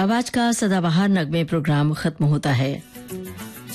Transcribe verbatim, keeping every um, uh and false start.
अब आज का सदाबहार नगमे प्रोग्राम खत्म होता है।